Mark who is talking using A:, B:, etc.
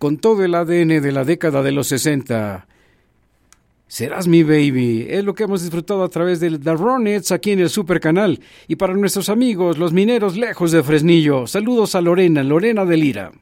A: con todo el ADN de la década de los 60. Serás mi baby, es lo que hemos disfrutado a través de The Ronettes aquí en el Super Canal. Y para nuestros amigos, los mineros lejos de Fresnillo, saludos a Lorena de Lira.